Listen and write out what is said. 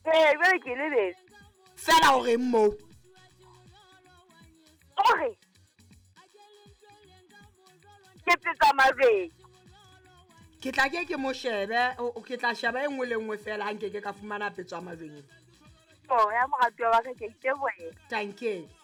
Jwale ke le bese. Fela o reng moo? Ore ke petsa mabedi. Ke tla ke mo shebe, ke tla sheba engwe le engwe fela ha nke ke ka fumana petso a mabedi. Ya moratuwa wa ka ke itebohela. Thank you.